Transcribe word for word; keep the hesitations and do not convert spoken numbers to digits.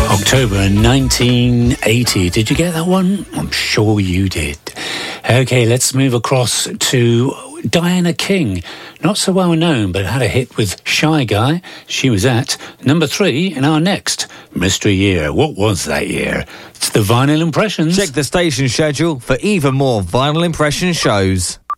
October nineteen eighty. Did you get that one? I'm sure you did. Okay, let's move across to Diana King. Not so well known, but had a hit with Shy Guy. She was at number three in our next mystery year. What was that year? It's the Vinyl Impressions. Check the station schedule for even more Vinyl Impression shows.